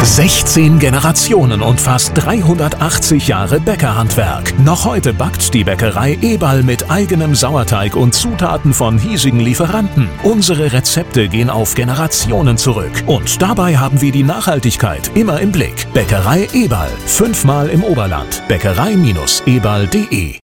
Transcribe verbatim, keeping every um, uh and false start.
sechzehn Generationen und fast dreihundertachtzig Jahre Bäckerhandwerk. Noch heute backt die Bäckerei Eberl mit eigenem Sauerteig und Zutaten von hiesigen Lieferanten. Unsere Rezepte gehen auf Generationen zurück. Und dabei haben wir die Nachhaltigkeit immer im Blick. Bäckerei Eberl. Fünfmal im Oberland. Bäckerei Bindestrich eberl punkt de